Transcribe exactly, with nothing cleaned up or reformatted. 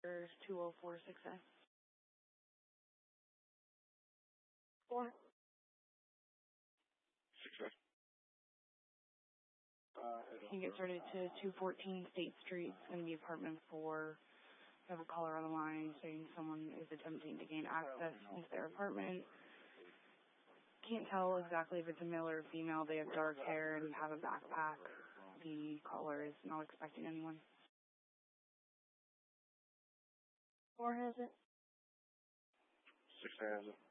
There's two oh four six S. Four. Success. Uh, You can get started to two fourteen State Street. It's going to be apartment four. I have a caller on the line saying someone is attempting to gain access into their apartment. Can't tell exactly if it's a male or a female. They have dark hair and have a backpack. The caller is not expecting anyone. Four has it. Six has it.